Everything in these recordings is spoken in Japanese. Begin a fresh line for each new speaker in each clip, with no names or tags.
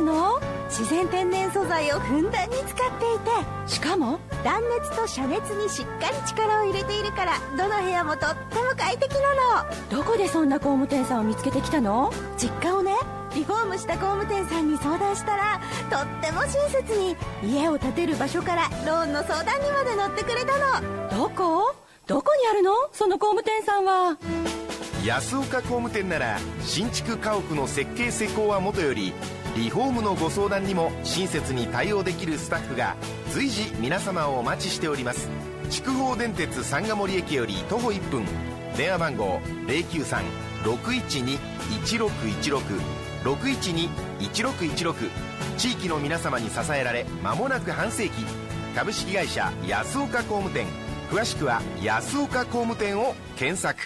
の？自然天然素材をふんだんに使っていて、しかも断熱と遮熱にしっかり力を入れているから、どの部屋もとっても快適なの。どこでそんな工務店さんを見つけてきたの？実家をね、リフォームした工務店さんに相談したら、とっても親切に家を建てる場所からローンの相談にまで乗ってくれたの。どこにあるの？その工務店さんは。
安岡工務店なら、新築家屋の設計施工はもとより、リフォームのご相談にも親切に対応できるスタッフが随時皆様をお待ちしております。筑豊電鉄三ヶ森駅より徒歩1分。電話番号 093-612-1616 612-1616。地域の皆様に支えられ間もなく半世紀。株式会社安岡工務店。詳しくは安岡工務店を検索。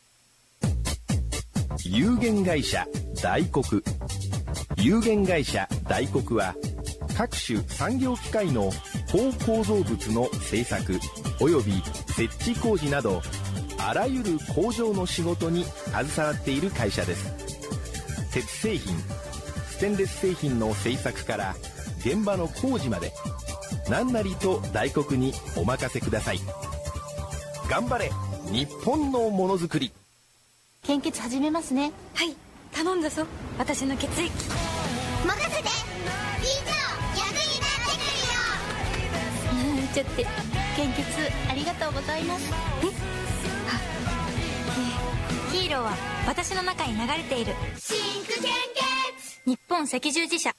有限会社大黒。有限会社大黒は、各種産業機械の高構造物の製作および設置工事など、あらゆる工場の仕事に携わっている会社です。鉄製品、ステンレス製品の製作から現場の工事まで、何なりと大黒にお任せください。頑張れ日本のものづくり。
献血始めますね。
はい、頼んだぞ。私の血液
任せて。以上、役に
なんちゃって。献血ありがとうございます。
ヒーローは私の中に流れている。
シンク献血。
日本赤十字社。